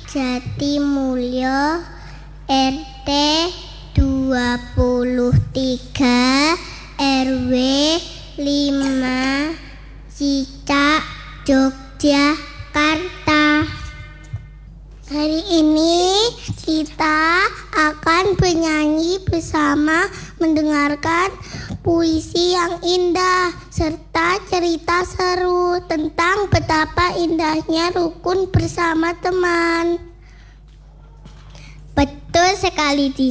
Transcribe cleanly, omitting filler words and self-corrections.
Jatimulyo RT 23 RW 5 Cicak, Yogyakarta. Hari ini kita akan bernyanyi bersama, mendengarkan puisi yang indah serta cerita seru tentang betapa indahnya rukun bersama teman. Betul sekali,